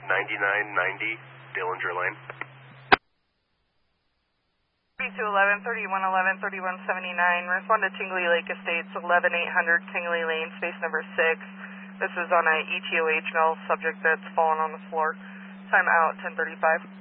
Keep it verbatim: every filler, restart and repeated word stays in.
ninety-nine ninety Dillinger Lane. thirty-two eleven, thirty-one eleven, thirty-one seventy-nine. Respond to Tingley Lake Estates, eleven eight hundred Tingley Lane, space number six. This is on a E T O H null subject that's fallen on the floor. Time out, ten thirty-five.